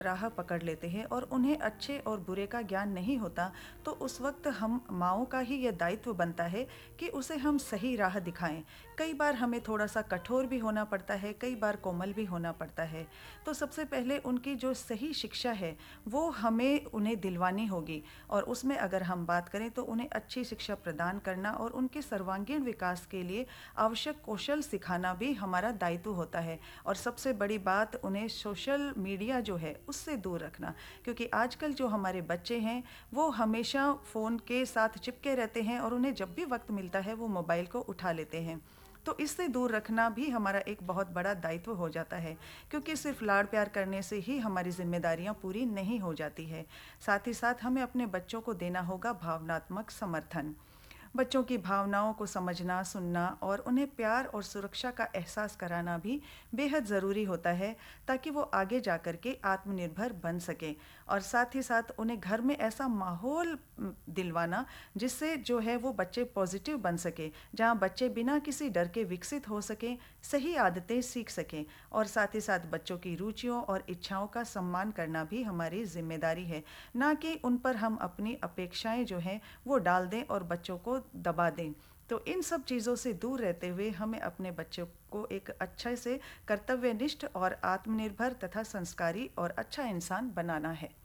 राह पकड़ लेते हैं और उन्हें अच्छे और बुरे का ज्ञान नहीं होता, तो उस वक्त हम माँओं का ही यह दायित्व बनता है कि उसे हम सही राह दिखाएं। कई बार हमें थोड़ा सा कठोर भी होना पड़ता है, कई बार कोमल भी होना पड़ता है। तो सबसे पहले उनकी जो सही शिक्षा है वो हमें उन्हें दिलवानी होगी, और उसमें अगर हम बात करें तो उन्हें अच्छी शिक्षा प्रदान करना और उनके सर्वांगीण विकास के लिए आवश्यक कौशल सिखाना भी हमारा दायित्व होता है। और सबसे बड़ी बात, उन्हें सोशल मीडिया जो है उससे दूर रखना, क्योंकि आजकल जो हमारे बच्चे हैं वो हमेशा फ़ोन के साथ चिपके रहते हैं और उन्हें जब भी वक्त मिलता है वो मोबाइल को उठा लेते हैं। तो इससे दूर रखना भी हमारा एक बहुत बड़ा दायित्व हो जाता है, क्योंकि सिर्फ लाड़ प्यार करने से ही हमारी जिम्मेदारियां पूरी नहीं हो जाती है। साथ ही साथ हमें अपने बच्चों को देना होगा भावनात्मक समर्थन। बच्चों की भावनाओं को समझना, सुनना और उन्हें प्यार और सुरक्षा का एहसास कराना भी बेहद ज़रूरी होता है, ताकि वो आगे जा कर के आत्मनिर्भर बन सकें। और साथ ही साथ उन्हें घर में ऐसा माहौल दिलवाना जिससे जो है वो बच्चे पॉजिटिव बन सके, जहाँ बच्चे बिना किसी डर के विकसित हो सकें, सही आदतें सीख सकें। और साथ ही साथ बच्चों की रुचियों और इच्छाओं का सम्मान करना भी हमारी जिम्मेदारी है, ना कि उन पर हम अपनी अपेक्षाएं जो हैं वो डाल दें और बच्चों को दबा दें। तो इन सब चीज़ों से दूर रहते हुए हमें अपने बच्चों को एक अच्छे से कर्तव्यनिष्ठ और आत्मनिर्भर तथा संस्कारी और अच्छा इंसान बनाना है।